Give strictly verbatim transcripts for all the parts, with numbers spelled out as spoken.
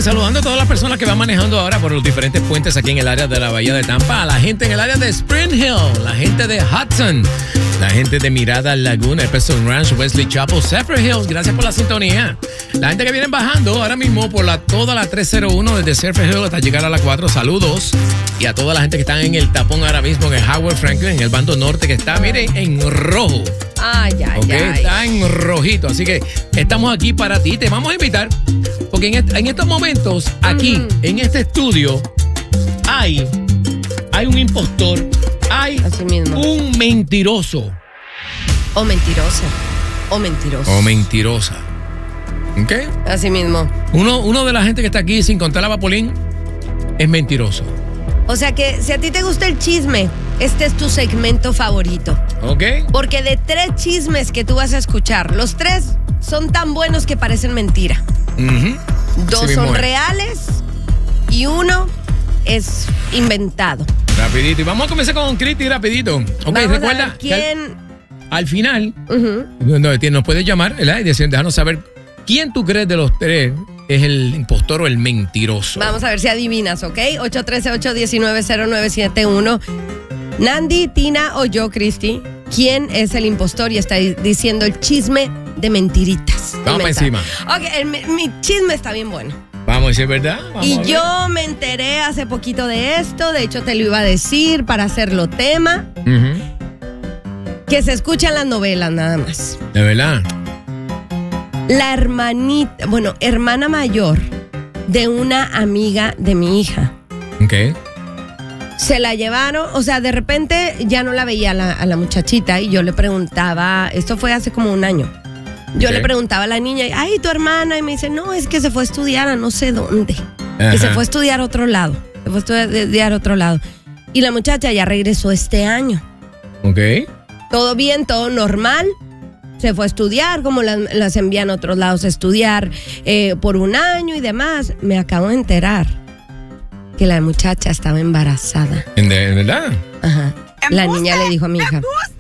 saludando a todas las personas que van manejando ahora por los diferentes puentes aquí en el área de la Bahía de Tampa, a la gente en el área de Spring Hill, la gente de Hudson, la gente de Mirada Laguna, Preston Ranch, Wesley Chapel, Zephyr Hills, gracias por la sintonía. La gente que viene bajando ahora mismo por la, toda la trescientos uno desde Zephyr Hill hasta llegar a la cuatro, saludos. Y a toda la gente que está en el tapón ahora mismo en el Howard Franklin, en el bando norte que está, miren, en rojo. Ay, ay, okay, ay. Está en rojito, así que estamos aquí para ti. Te vamos a invitar, porque en, est en estos momentos, aquí, mm. en este estudio, hay, hay un impostor, hay Así mismo. un mentiroso. O mentirosa. O mentiroso. O mentirosa. ¿Ok? Así mismo. Uno, uno de la gente que está aquí, sin contar a Vapolín, es mentiroso. O sea que si a ti te gusta el chisme, este es tu segmento favorito. ¿Ok? Porque de tres chismes que tú vas a escuchar, los tres son tan buenos que parecen mentira. Uh-huh. Dos sí, son reales y uno es inventado. Rapidito. Y vamos a comenzar con Cristi rapidito. Ok, vamos recuerda a ver quién... Al, al final, uh-huh. no, nos puedes llamar, ¿verdad? Y decir, déjanos saber quién tú crees de los tres es el impostor o el mentiroso. Vamos a ver si adivinas, ¿ok? ocho uno tres, ocho uno nueve, cero nueve siete uno. Nandi, Tina o yo, Cristi, ¿quién es el impostor y está diciendo el chisme de mentiritas? Vamos para encima. Ok, el, mi chisme está bien bueno. Vamos a decir verdad. Vamos y yo me enteré hace poquito de esto, de hecho te lo iba a decir para hacerlo tema. Uh-huh. Que se escucha en las novelas nada más. De verdad. La hermanita, bueno, hermana mayor de una amiga de mi hija. Ok. Se la llevaron, o sea, de repente ya no la veía a la, a la muchachita y yo le preguntaba, esto fue hace como un año. Yo okay. le preguntaba a la niña, ay, tu hermana, y me dice, no, es que se fue a estudiar a no sé dónde. Ajá. Que se fue a estudiar a otro lado. Se fue a estudiar a otro lado. Y la muchacha ya regresó este año. Ok. Todo bien, todo normal. Se fue a estudiar, como las, las envían a otros lados a estudiar eh, por un año y demás. Me acabo de enterar que la muchacha estaba embarazada. ¿En verdad? Ajá. La niña le dijo a mi hija.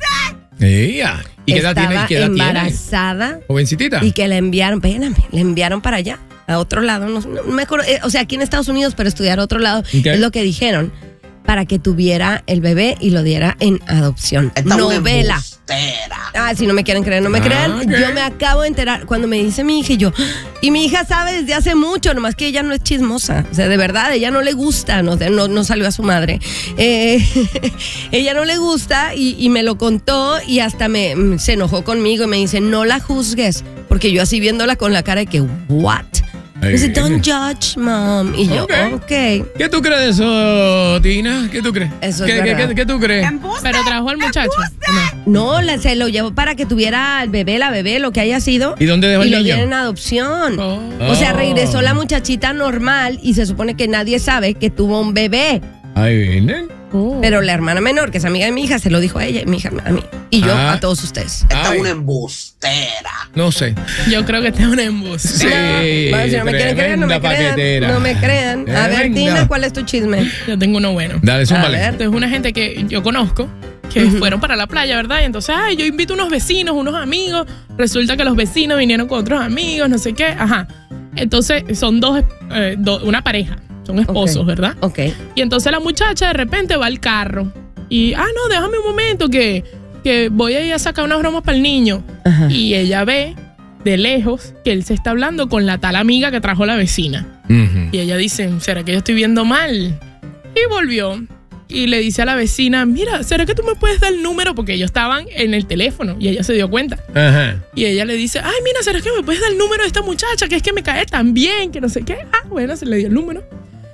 Ella. ¿Y qué edad tiene? Estaba ¿Qué edad embarazada. Tiene? Jovencitita. Y que la enviaron, espérame, la enviaron para allá, a otro lado. No, no me acuerdo, eh, o sea, aquí en Estados Unidos, pero estudiar a otro lado. Okay. Es lo que dijeron. Para que tuviera el bebé y lo diera en adopción. Esta novela. Ah, si no me quieren creer, no me ah, crean. Okay. Yo me acabo de enterar cuando me dice mi hija y yo. Y mi hija sabe desde hace mucho, nomás que ella no es chismosa. O sea, de verdad, ella no le gusta. No, no, no salió a su madre. Eh, ella no le gusta y, y me lo contó y hasta me se enojó conmigo y me dice, no la juzgues. Porque yo así viéndola con la cara de que, ¿what? Dice, don't judge, mom. Y yo, okay. ok. ¿Qué tú crees de eso, Tina? ¿Qué tú crees? Eso ¿Qué, es ¿qué, qué, ¿Qué tú crees? Pero trajo al muchacho. No, la, se lo llevó para que tuviera el bebé, la bebé, lo que haya sido. ¿Y dónde dejó y el niño? Y lo dieron en adopción. Oh. O sea, regresó la muchachita normal y se supone que nadie sabe que tuvo un bebé. Ahí vienen. Oh. Pero la hermana menor, que es amiga de mi hija, se lo dijo a ella, mi hija a mí. Y yo ah. a todos ustedes. Esta es una embustera. No sé. Yo creo que esta es una embustera. Sí. No, bueno, si no me quieren creer, no me crean. No me crean. A ver, Tina, ¿cuál es tu chisme? Yo tengo uno bueno. Dale, súmale. Entonces, una gente que yo conozco que uh-huh. fueron para la playa, ¿verdad? Y entonces, ay, yo invito unos vecinos, unos amigos. Resulta que los vecinos vinieron con otros amigos, no sé qué. Ajá. Entonces, son dos, eh, do, una pareja. Son esposos, okay. ¿verdad? Ok. Y entonces la muchacha de repente va al carro. Y, ah, no, déjame un momento que, que voy a ir a sacar unas bromas para el niño. Ajá. Y ella ve de lejos que él se está hablando con la tal amiga que trajo la vecina. Uh-huh. Y ella dice, ¿será que yo estoy viendo mal? Y volvió y le dice a la vecina, mira, ¿será que tú me puedes dar el número? Porque ellos estaban en el teléfono y ella se dio cuenta. Ajá. Y ella le dice, ay, mira, ¿será que me puedes dar el número de esta muchacha? Que es que me cae tan bien, que no sé qué. Ah, bueno, se le dio el número.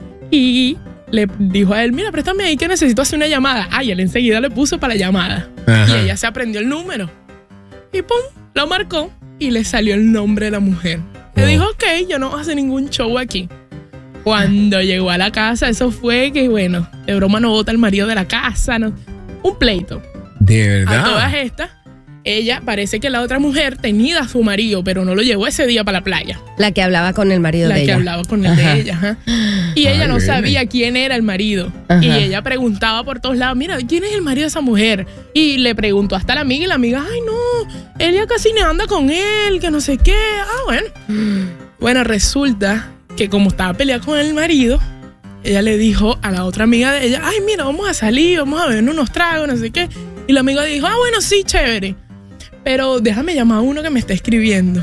Y le dijo a él, mira, préstame ahí que necesito hacer una llamada. Ay, él enseguida le puso para la llamada. Ajá. Y ella se aprendió el número. Y pum, lo marcó y le salió el nombre de la mujer. Le oh. dijo, ok, yo no voy a hacer ningún show aquí. Cuando llegó a la casa, eso fue que, bueno, de broma no bota el marido de la casa. No, un pleito. ¿De verdad? A todas estas, ella parece que la otra mujer tenía a su marido, pero no lo llevó ese día para la playa. La que hablaba con el marido la de ella. La que hablaba con el Ajá. de ella. Ajá. Y ella Ay, no bien. sabía quién era el marido. Ajá. Y ella preguntaba por todos lados, mira, ¿quién es el marido de esa mujer? Y le preguntó hasta a la amiga y la amiga, ay, no, él ya casi ni anda con él, que no sé qué. Ah, bueno. Bueno, resulta que como estaba peleada con el marido, ella le dijo a la otra amiga de ella, ay, mira, vamos a salir, vamos a beber unos tragos, no sé qué. Y la amiga dijo, ah, bueno, sí, chévere. Pero déjame llamar a uno que me está escribiendo.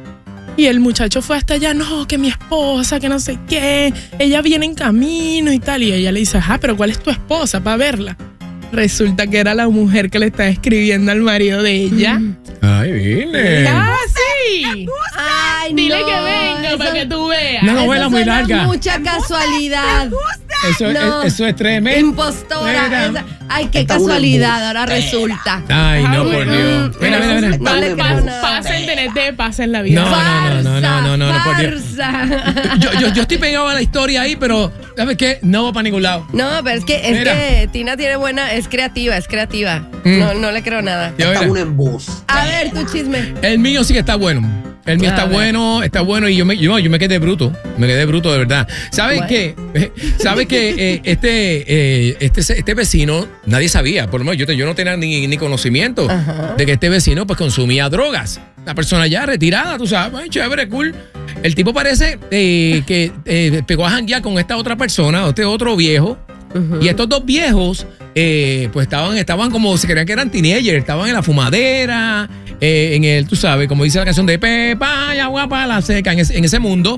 Y el muchacho fue hasta allá, no, que mi esposa, que no sé qué, ella viene en camino y tal. Y ella le dice, ajá, pero ¿cuál es tu esposa para verla? Resulta que era la mujer que le estaba escribiendo al marido de ella. Mm. Ay, vine. ¡Ah, sí! Ay, Dile no, que venga eso- para que tú veas. Una novela eso muy suena larga. Mucha casualidad. Eso, No. es, eso es tremendo. Impostora. Mira. esa- Ay, qué Esta es una casualidad, ahora embustera. resulta. Ay, no, por Mm, Dios. Mira, mira, mira. No le Pa- creo pa- nada. Pasa en T N T, pasa en la vida. No, no, no, no, no, no, no, por Dios. Farsa. Yo, yo, yo estoy pegado a la historia ahí, pero ¿sabes qué? No va para ningún lado. No, pero es que, es Mira. que Tina tiene buena, es creativa, es creativa. Mm. No, no le creo nada. Ya Esta verás. es un embuste. A ver, tu chisme. El mío sí que está bueno. El mío A está ver. bueno, está bueno y yo me, yo, yo me quedé bruto. Me quedé bruto de verdad. ¿Sabes Bueno. qué? ¿Sabes qué? Eh, este, eh, este, este vecino, nadie sabía, por lo menos yo, te- yo no tenía ni, ni conocimiento Ajá. de que este vecino pues consumía drogas. Una persona ya retirada, tú sabes, ay, chévere, cool. El tipo parece eh, que eh, pegó a janguear con esta otra persona, este otro viejo. Y estos dos viejos, eh, pues estaban, estaban como, se creían que eran teenagers, estaban en la fumadera, eh, en el, tú sabes, como dice la canción de Pepa, ya guapa, la seca, en ese, en ese mundo.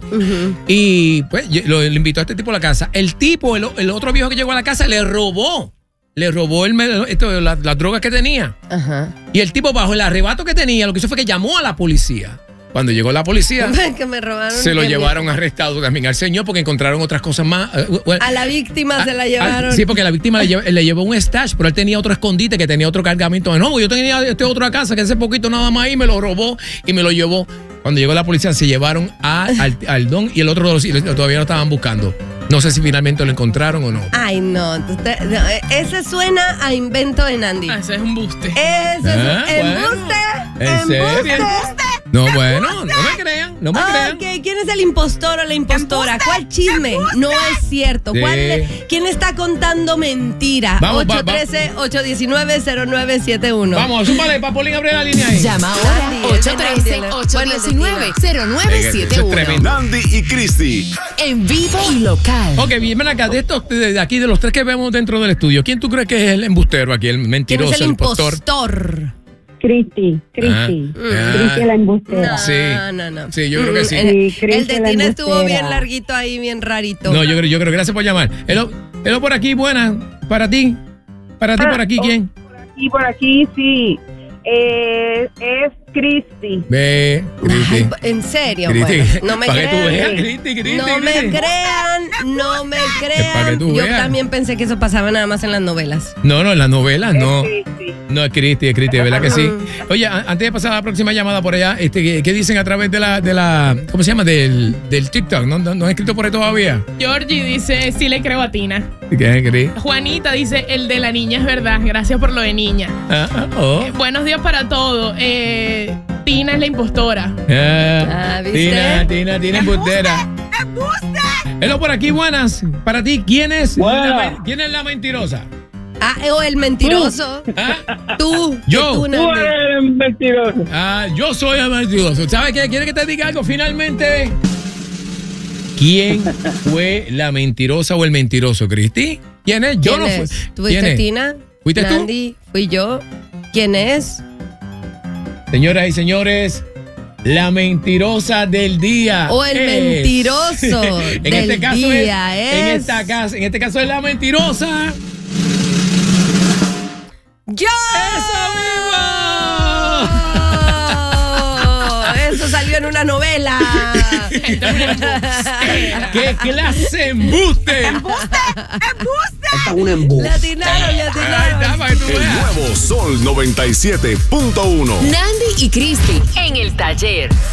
Y pues yo- lo, lo invitó a este tipo a la casa. El tipo, el, el otro viejo que llegó a la casa, le robó, le robó el, me- esto, la- las drogas que tenía. Ajá. Y el tipo, bajo el arrebato que tenía, lo que hizo fue que llamó a la policía. Cuando llegó la policía, Que me robaron. se lo que me- llevaron arrestado también al señor porque encontraron otras cosas más. eh, bueno, A la víctima se la Ah, llevaron. sí, porque la víctima le llevó, le llevó un stash, pero él tenía otro escondite que tenía otro cargamento. No, yo tenía este otro a casa que hace poquito nada más ahí me lo robó y me lo llevó. Cuando llegó la policía se llevaron a- al, al don y el otro los- todavía lo estaban buscando. No sé si finalmente lo encontraron o no. Ay, no, tú te- no, ese suena a invento de Nandi. Ah, ese es un buste. Ese es Ah, embuste. ¿En serio? Embuste. No, bueno, no me crean, no me crean. Ok, ¿quién es el impostor o la impostora? ¿Cuál chisme? No es cierto. Sí. ¿Cuál le- ¿Quién está contando mentira? Vamos, va- ocho uno tres, ocho uno nueve, cero nueve siete uno. Vamos, súmale, Papolín, abre la línea ahí. Llama ahora Nandy, es de ocho uno tres, Nandy. ocho uno nueve, cero nueve Eso siete es uno. tremendo. Nandy y Cristi. En vivo y local. Ok, bien, ven acá, de estos, de de aquí, de los tres que vemos dentro del estudio, ¿quién tú crees que es el embustero aquí, el ¿Quién mentiroso, es el el impostor? impostor? Cristi, Cristi. Ah, Cristi ah. la embustera. No, Sí. no, no. Sí, yo creo que sí. El, Sí, Cristi el de la Tina estuvo embustera. bien larguito ahí, bien rarito. No, yo creo, yo creo, gracias por llamar. Hello, hello por aquí, buena, para ti. Para ti, por aquí, ¿quién? Y por aquí sí, eh, es Cristi. Ve, Cristi. Ay, en serio, Cristi, bueno, no me para que tú veas, crean. Cristi, Cristi, No me Cristi. crean, no me para que crean. tú Yo veas. también pensé que eso pasaba nada más en las novelas. No, no, en las novelas no. Cristi. No, es Cristi, es Cristi, ¿verdad que sí? Oye, a- antes de pasar a la próxima llamada por allá, este, ¿qué, qué dicen a través de la, de la, ¿cómo se llama? Del, del TikTok, ¿no, no, no han escrito por ahí todavía? Georgie dice, sí le creo a Tina. ¿Qué es, Cristi? Juanita dice, el de la niña es verdad. Gracias por lo de niña. Ah, ah, oh. Buenos días para todos. Eh, Tina es la impostora. Ah, Ah, ¿viste? Tina, Tina, Tina embustera. Hello por aquí, buenas. Para ti, ¿quién es, la, men- ¿quién es la mentirosa? Ah, o el mentiroso. ¿Ah? Tú. Yo. que tú, Nandy. eres mentiroso. Ah, yo soy el mentiroso. ¿Sabes qué? ¿Quieres que te diga algo finalmente? ¿Quién fue la mentirosa o el mentiroso, Cristi? ¿Quién es? Yo ¿Quién no fui. es? ¿Tú ¿Quién fuiste es? Tina? ¿Fuiste tú? Nandy, fui yo. ¿Quién es? Señoras y señores, la mentirosa del día. O el es- mentiroso en del este caso día es, En, es- esta casa, en este caso es la mentirosa. ¡Yo! ¡Eso mismo! Oh, eso salió en una novela. ¡Qué clase de embuste! Esta es un embuste. Le atinaron, le Ahí atinaron. está, para que tú El veas. nuevo Sol noventa y siete punto uno. Nandy y Cristi en el taller.